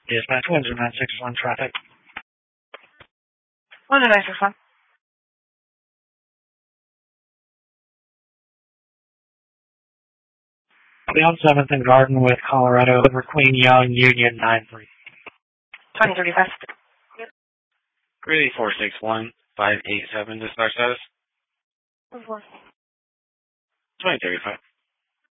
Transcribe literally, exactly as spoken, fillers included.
Dispatch one zero nine six one traffic. one zero nine six one. Beyond seventh and Garden with Colorado over Queen Young Union nine three. twenty thirty-five. Greeley four six one five eight seven dispatch status. Four. twenty thirty-five.